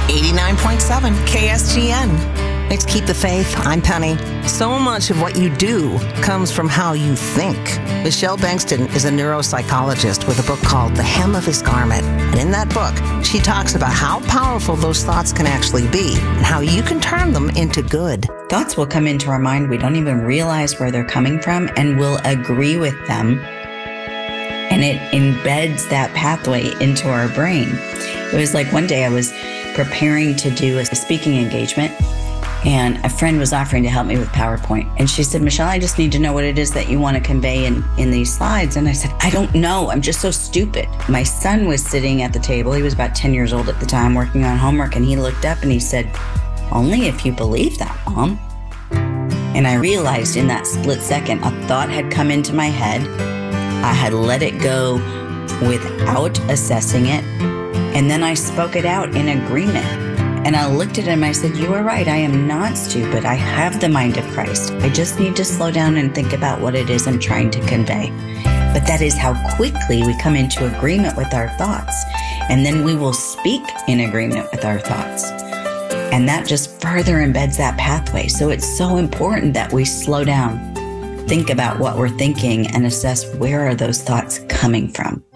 89.7 KSGN. It's Keep the Faith. I'm Penny. So much of what you do comes from how you think. Michelle Bankston is a neuropsychologist with a book called The Hem of His Garment. And in that book, she talks about how powerful those thoughts can actually be and how you can turn them into good. Thoughts will come into our mind. We don't even realize where they're coming from, and we'll agree with them. And it embeds that pathway into our brain. It was like one day I was preparing to do a speaking engagement, and a friend was offering to help me with PowerPoint. And she said, Michelle, I just need to know what it is that you want to convey in these slides. And I said, I don't know. I'm just so stupid. My son was sitting at the table. He was about 10 years old at the time, working on homework. And he looked up and he said, only if you believe that, Mom. And I realized in that split second, a thought had come into my head. I had let it go without assessing it. And then I spoke it out in agreement. And I looked at him, I said, you are right. I am not stupid. I have the mind of Christ. I just need to slow down and think about what it is I'm trying to convey. But that is how quickly we come into agreement with our thoughts. And then we will speak in agreement with our thoughts. And that just further embeds that pathway. So it's so important that we slow down, think about what we're thinking, and assess where are those thoughts coming from.